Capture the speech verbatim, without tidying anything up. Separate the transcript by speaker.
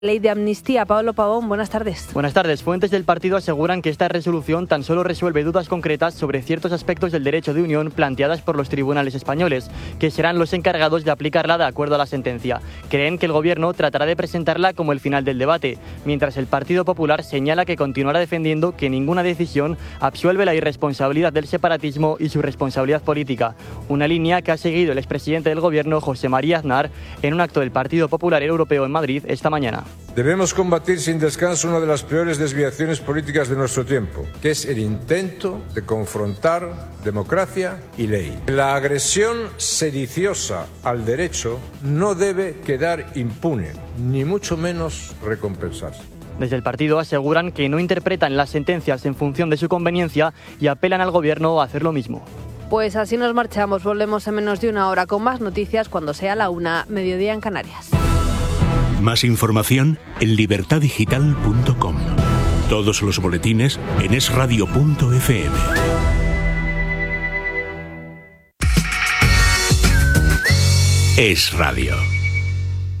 Speaker 1: Ley de amnistía. Pablo Pavón, buenas tardes.
Speaker 2: Buenas tardes. Fuentes del partido aseguran que esta resolución tan solo resuelve dudas concretas sobre ciertos aspectos del derecho de unión planteadas por los tribunales españoles, que serán los encargados de aplicarla de acuerdo a la sentencia. Creen que el gobierno tratará de presentarla como el final del debate, mientras el Partido Popular señala que continuará defendiendo que ninguna decisión absuelve la irresponsabilidad del separatismo y su responsabilidad política, una línea que ha seguido el expresidente del gobierno, José María Aznar, en un acto del Partido Popular Europeo en Madrid esta mañana.
Speaker 3: Debemos combatir sin descanso una de las peores desviaciones políticas de nuestro tiempo, que es el intento de confrontar democracia y ley. La agresión sediciosa al derecho no debe quedar impune, ni mucho menos recompensarse.
Speaker 2: Desde el partido aseguran que no interpretan las sentencias en función de su conveniencia y apelan al gobierno a hacer lo mismo.
Speaker 1: Pues así nos marchamos, volvemos en menos de una hora con más noticias cuando sea la una, mediodía en Canarias.
Speaker 4: Más información en libertad digital punto com. Todos los boletines en es radio punto efe eme. Es Radio.